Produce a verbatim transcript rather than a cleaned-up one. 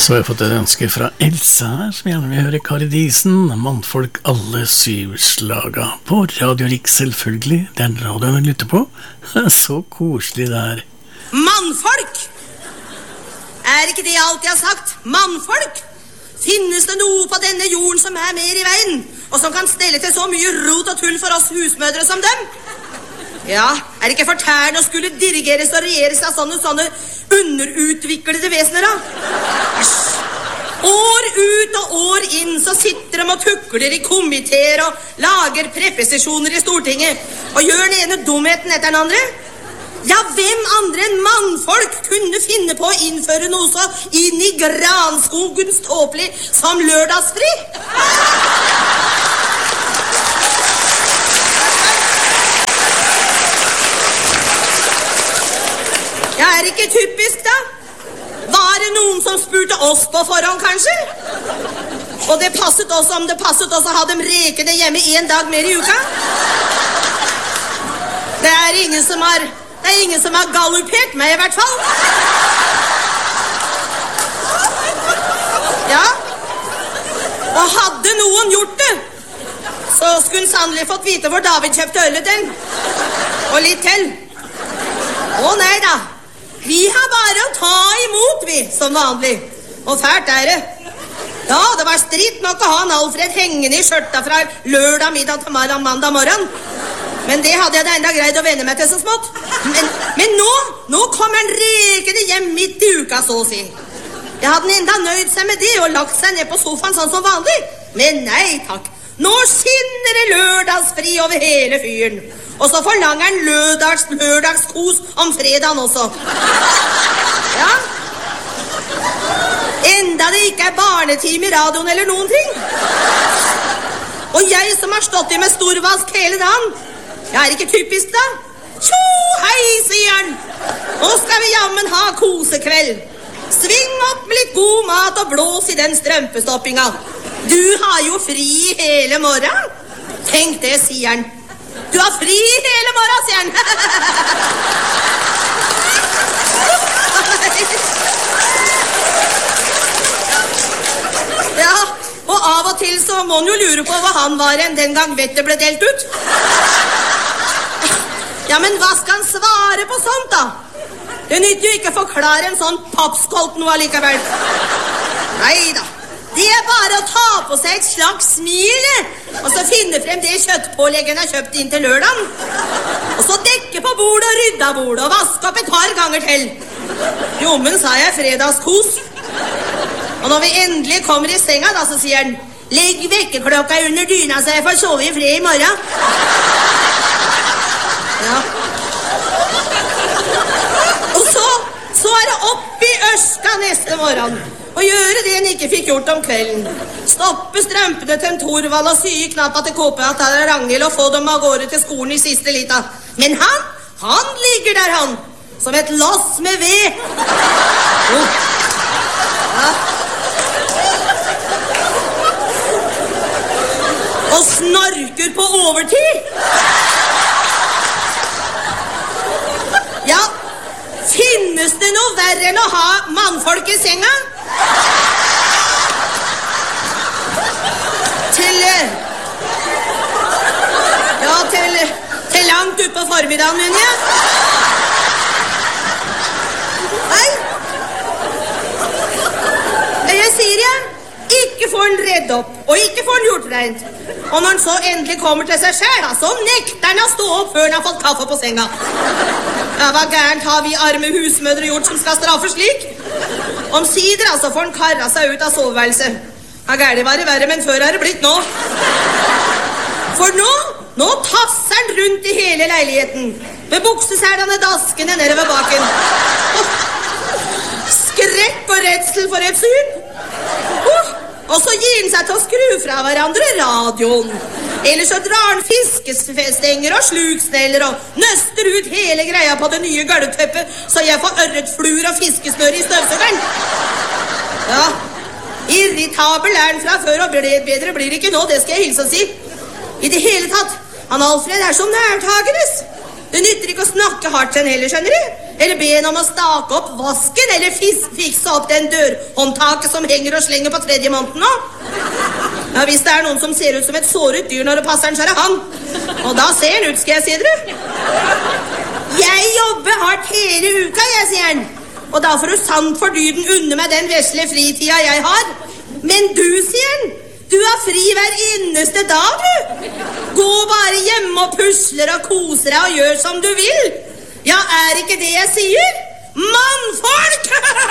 Så har jeg fått et ønske fra Elsa her, som gjerne vil høre Kari Disen, mannfolk alle syv slaga. På Radio Rik selvfølgelig, det er radioen vi lytter på. Så koselig det er. Mannfolk! Er ikke det alt jeg har sagt? Mannfolk! Finnes det noe på denne jorden som er mer i veien, og som kan stelle til så mye rot og tull for oss husmødre som dem? Ja, er det ikke fortærende å skulle dirigeres og regjeres av sånne, sånne underutviklede vesener da? Æsj! År ut og år inn så sitter de og tukler i komiteer og lager preposisjoner i Stortinget og gjør den ene dumheten etter den andre. Ja, hvem andre enn mannfolk kunne finne på å innføre noe så inn i granskogens tåpelig som lørdagsfri? Ja, er det ikke typisk da? Var det noen som spurte oss på forhånd, kanskje? Og det passet oss om det passet oss å ha dem rekende hjemme en dag mer i uka? Det er ingen som har, det er ingen som har galoppert meg i hvert fall. Ja. Og hadde noen gjort det, så skulle han sannelig fått vite hvor David kjøpte ølet den. Og litt til. Å nei da. Vi har bare å ta imot, vi, som vanlig. Og fælt er det. Ja, det var stritt nok å ha en Alfred hengende i skjørta fra lørdag middag til mandag morgen. Men det hadde jeg da enda greid å venne meg til så smått. Men, men nå, nå kommer han rekende hjem midt i uka, så å si. Jeg hadde enda nøyd seg med det og lagt seg ned på sofaen sånn som vanlig. Men nei, takk. Nå skinner det lørdagsfri over hele fyren. Og så forlanger han lørdags, lørdagskos om fredagen også. Ja. Enda det ikke er barnetime i radioen eller noen ting. Og jeg som har stått i med storvask hele dagen. Jeg er ikke typisk da. Tjo, hei, sier han. Nå skal vi jammen ha kosekveld. Sving opp med litt god mat og blås i den strømpestoppinga. Du har jo fri hele morgen. Tenk det, sier han. Du har fri hele morgen, sier han. Ja, og av og til så må han jo lure på hva han var enn den gang vettet ble delt ut. Ja, men hva skal han svare på sånt da? Det nytter jo ikke å forklare en sånn pappskolt noe allikevel. Neida. Det er bare å ta på seg et slags smil, og så finne frem det kjøttpåleggen har kjøpt inn til lørdagen. Og så dekke på bordet og rydde av bordet og vaske opp et par ganger til. Jommen sa jeg fredagskos. Og når vi endelig kommer i senga da, så sier han, legg vekkerklokka under dyna så jeg får sove i fred i morgen. Ja. Og så, så er det opp i ørska neste morgen. Og gjøre det han ikke fikk gjort om kvelden. Stoppe strømpene til en Torvald og sy i knappa til Kåpe til Rangel og få dem av gårde til skolen i siste lita. Men han, han ligger der han, som et lass med ved. Oh. Ja. Og snorker på overtid. Ja, finnes det noe verre enn å ha mannfolk i senga? Til Ja, til Til langt ut på formiddagen, mener jeg. Nei. Jeg sier jeg, ikke får han redd opp, og ikke får han gjort rent. Og når han så endelig kommer til seg selv, så nekter han å stå opp før han har fått kaffe på senga. Ja, hva gærent har vi arme husmødre gjort som skal straffe slik? Omsider, altså, får han karret seg ut av soveværelset. Ja, gærlig var det verre, men før er det blitt nå. For nå, nå tasser han rundt i hele leiligheten, med buksesælene daskende nede ved baken. Skrekk og redsel for et syn. Oh, og så gir han seg til å skru fra hverandre radioen. Ellers så drar han fiskestenger og sluksneller og nøster ut hele greia på det nye gulvteppet, så jeg får ørretfluer og fiskesnør i støvsugeren. Ja, irritabel er han fra før, og bedre blir det ikke nå, det skal jeg hilse å si. I det hele tatt, han Alfred er så nærtagendes. Det nytter ikke å snakke hardt til en heller, skjønner du? Eller be en om å stake opp vasken, eller fis, fikse opp den dørhåndtaket som henger og slenger på tredje måneden nå. Ja, hvis det er noen som ser ut som et såret dyr når det passer den, så er det han. Og da ser han ut, skal jeg si dere. Jeg jobber hardt hele uka, jeg, sier han. Og da får du sant for dyden unne meg den vesle fritida jeg har. Men du, sier han, du har fri hver eneste dag, du. Gå bare hjemme og pusler og koser deg og gjør som du vil. Ja, er ikke det jeg sier? Mannfolk!